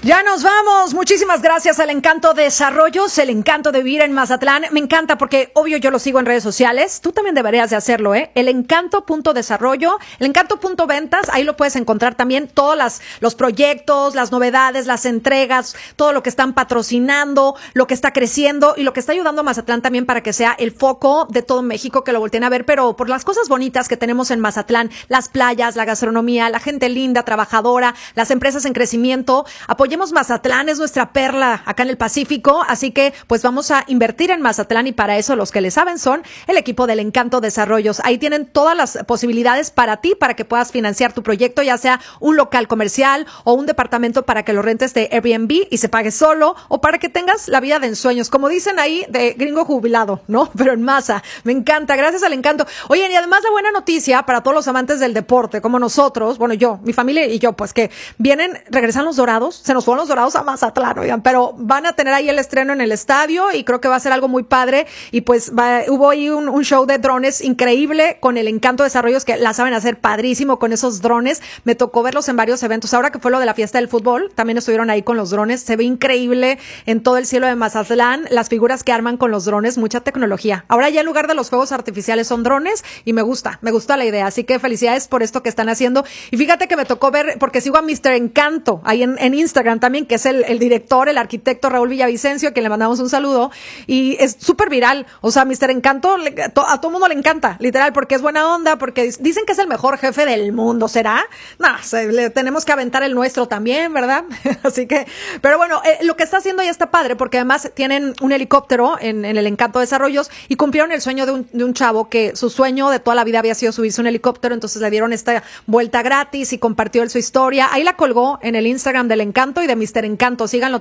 Ya nos vamos. Muchísimas gracias al Encanto Desarrollos, el encanto de vivir en Mazatlán. Me encanta porque, obvio, yo lo sigo en redes sociales. Tú también deberías de hacerlo, ¿eh? El encanto.desarrollo, el encanto.ventas. Ahí lo puedes encontrar también todos los proyectos, las novedades, las entregas, todo lo que están patrocinando, lo que está creciendo y lo que está ayudando a Mazatlán también para que sea el foco de todo México, que lo volteen a ver, pero por las cosas bonitas que tenemos en Mazatlán, las playas, la gastronomía, la gente linda, trabajadora, las empresas en crecimiento. Apoyemos Mazatlán, es nuestra perla acá en el Pacífico, así que pues vamos a invertir en Mazatlán y para eso los que le saben son el equipo del Encanto Desarrollos. Ahí tienen todas las posibilidades para ti, para que puedas financiar tu proyecto, ya sea un local comercial o un departamento para que lo rentes de Airbnb y se pague solo, o para que tengas la vida de ensueños, como dicen ahí, de gringo jubilado, ¿no? Pero en masa. Me encanta, gracias al Encanto. Oye, y además la buena noticia para todos los amantes del deporte, como nosotros, bueno, yo, mi familia y yo, pues que regresan los Dorados, se nos fueron los Dorados a Mazatlán, oigan, pero van a tener ahí el estreno en el estadio y creo que va a ser algo muy padre y pues hubo ahí un show de drones increíble con el Encanto Desarrollos, que la saben hacer padrísimo con esos drones. Me tocó verlos en varios eventos. Ahora que fue lo de la fiesta del fútbol, también estuvieron ahí con los drones. Se ve increíble en todo el cielo de Mazatlán, las figuras que arman con los drones, mucha tecnología. Ahora ya en lugar de los fuegos artificiales son drones y me gusta la idea. Así que felicidades por esto que están haciendo. Y fíjate que me tocó ver, porque sigo a Mr. Encanto ahí en Instagram también, que es el director, el arquitecto Raúl Villavicencio, que le mandamos un saludo, y es súper viral. O sea, Mr. Encanto, a todo mundo le encanta, literal, porque es buena onda, porque dicen que es el mejor jefe del mundo, ¿será? No, le tenemos que aventar el nuestro también, ¿verdad? Así que, pero bueno, lo que está haciendo ya está padre, porque además tienen un helicóptero en el Encanto Desarrollos y cumplieron el sueño de un chavo que su sueño de toda la vida había sido subirse a un helicóptero, entonces le dieron esta vuelta gratis y compartió su historia. Ahí la colgó en el Instagram del Encanto y de Mr. Encanto. Síganlo